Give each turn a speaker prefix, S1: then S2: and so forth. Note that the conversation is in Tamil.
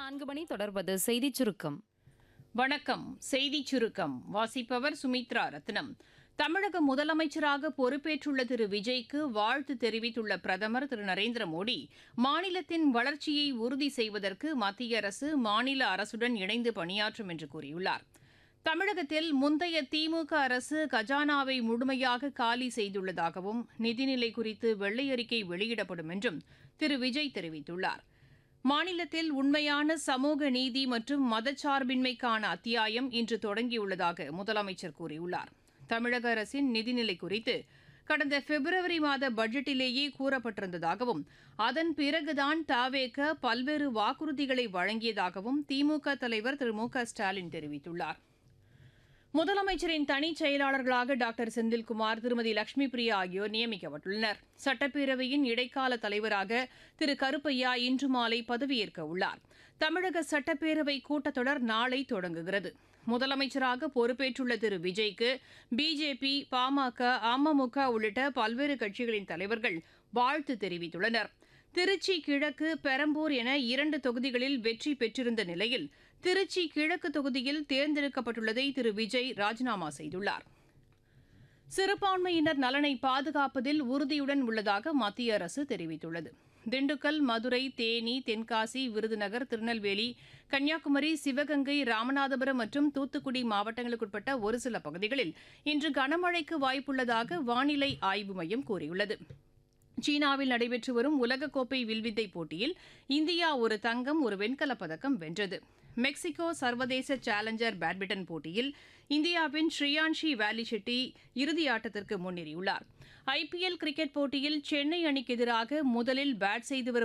S1: 4 மணி தொடர்வது செய்திச் சுருக்கம்.
S2: வணக்கம். செய்திச் சுருக்கம் வாசிப்பவர் சுமித்ரா ரத்னம். தமிழக முதலமைச்சராக பொறுப்பேற்றுள்ள திரு விஜய்க்கு வாழ்த்து தெரிவித்துள்ள பிரதமர் திரு நரேந்திர மோடி, மாநிலத்தின் வளர்ச்சியை உறுதி செய்வதற்கு மத்திய அரசு மாநில அரசுடன் இணைந்து பணியாற்றும் என்று கூறியுள்ளார். தமிழகத்தில் முந்தைய திமுக அரசு கஜானாவை முழுமையாக காலி செய்துள்ளதாகவும் நிதிநிலை குறித்து வெள்ளை அறிக்கை வெளியிடப்படும் என்றும் திரு விஜய் தெரிவித்துள்ளார். மாநிலத்தில் உண்மையான சமூக நீதி மற்றும் மதச்சார்பின்மைக்கான அத்தியாயம் இன்று தொடங்கியுள்ளதாக முதலமைச்சர் கூறியுள்ளார். தமிழக அரசின் நிதிநிலை குறித்து கடந்த பிப்ரவரி மாத பட்ஜெட்டிலேயே கூறப்பட்டிருந்ததாகவும் அதன் பிறகுதான் தவேக பல்வேறு வாக்குறுதிகளை வழங்கியதாகவும் திமுக தலைவர் திரு மு.க.ஸ்டாலின் தெரிவித்துள்ளார். முதலமைச்சரின் தனிச் செயலாளர்களாக டாக்டர் செந்தில்குமார், திருமதி லட்சுமி பிரியா ஆகியோர் நியமிக்கப்பட்டுள்ளனர். சட்டப்பேரவையின் இடைக்கால தலைவராக திரு கருப்பையா இன்று மாலை பதவியேற்க உள்ளார். தமிழக சட்டப்பேரவை கூட்டத்தொடர் நாளை தொடங்குகிறது. முதலமைச்சராக பொறுப்பேற்றுள்ள திரு விஜய்க்கு பிஜேபி, பாமக, அமமுக உள்ளிட்ட பல்வேறு கட்சிகளின் தலைவர்கள் வாழ்த்து தெரிவித்துள்ளனர். திருச்சி கிழக்கு, பெரம்பூர் என 2 தொகுதிகளில் வெற்றி பெற்றிருந்த நிலையில் திருச்சி கிழக்கு தொகுதியில் தேர்ந்தெடுக்கப்பட்டுள்ளதை திரு விஜய் ராஜினாமா செய்துள்ளார். சிறுபான்மையினர் நலனை பாதுகாப்பதில் உறுதியுடன் உள்ளதாக மத்திய அரசு தெரிவித்துள்ளது. திண்டுக்கல், மதுரை, தேனி, தென்காசி, விருதுநகர், திருநெல்வேலி, கன்னியாகுமரி, சிவகங்கை, ராமநாதபுரம் மற்றும் தூத்துக்குடி மாவட்டங்களுக்குட்பட்ட ஒரு சில பகுதிகளில் இன்று கனமழைக்கு வாய்ப்புள்ளதாக வானிலை ஆய்வு மையம் கூறியுள்ளது. சீனாவில் நடைபெற்று வரும் உலகக்கோப்பை வில்வித்தை போட்டியில் இந்தியா ஒரு தங்கம், ஒரு வெண்கலப் பதக்கம் வென்றது. மெக்சிகோ சர்வதேச சேலஞ்சர் பேட்மிண்டன் போட்டியில் இந்தியாவின் ஸ்ரீயான்ஷி வேலி ஷெட்டி இறுதி ஆட்டத்திற்கு முன்னேறியுள்ளார். IPL கிரிக்கெட் போட்டியில் சென்னை அணிக்கு எதிராக முதலில் பேட் செய்து வரும்